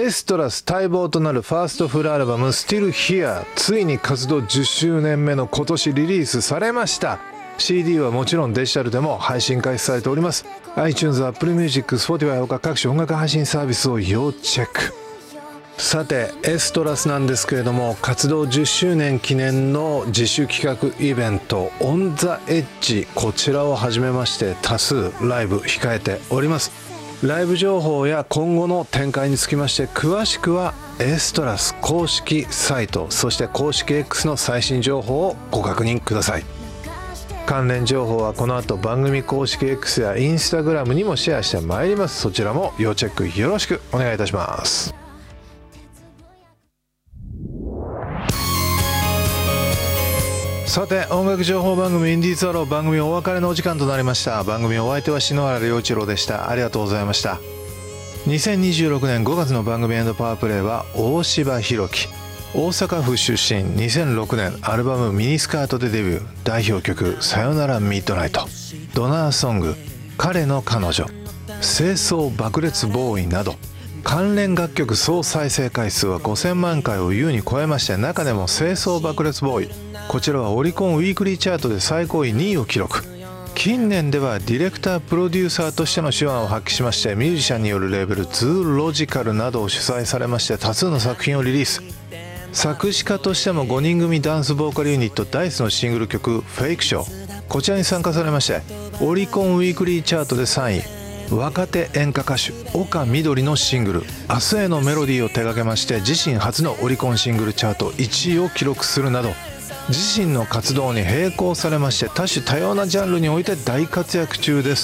エストラス待望となるファーストフルアルバム Still Here ついに活動10周年目の今年リリースされました。 CD はもちろんデジタルでも配信開始されております。 iTunes、Apple Music、Spotify 他各種音楽配信サービスを要チェック。さてエストラスなんですけれども、活動10周年記念の自主企画イベント On the Edge、 こちらを始めまして、多数ライブ控えております。ライブ情報や今後の展開につきまして、詳しくはエストラス公式サイト、そして公式 X の最新情報をご確認ください。関連情報はこの後番組公式 X や Instagram にもシェアしてまいります。そちらも要チェックよろしくお願いいたします。さて音楽情報番組インディーズアロー、番組お別れのお時間となりました。番組お相手は篠原良一郎でした。ありがとうございました。2026年5月の番組エンドパワープレイは大柴弘樹、大阪府出身、2006年アルバムミニスカートでデビュー、代表曲さよならミッドナイト、ドナーソング彼の彼女、清掃爆裂ボーイなど関連楽曲総再生回数は5000万回を優に超えまして、中でも清掃爆裂ボーイ、こちらはオリコンウィークリーチャートで最高位2位を記録。近年ではディレクタープロデューサーとしての手腕を発揮しまして、ミュージシャンによるレーベルズーロジカルなどを主催されまして、多数の作品をリリース。作詞家としても5人組ダンスボーカルユニットダイスのシングル曲フェイクショー、こちらに参加されまして、オリコンウィークリーチャートで3位、若手演歌歌手岡みどりのシングル明日へのメロディーを手掛けまして、自身初のオリコンシングルチャート1位を記録するなど、自身の活動に並行されまして多種多様なジャンルにおいて大活躍中です。